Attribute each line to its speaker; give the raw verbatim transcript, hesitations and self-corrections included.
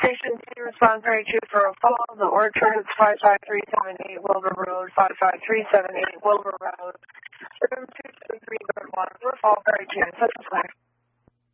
Speaker 1: Station two, response very two for a fall. The Orchard, five five three seven eight Wilbur Road, five five three seven eight Wilbur Road. Room two two three, Bird one, for fall very two, such a flag.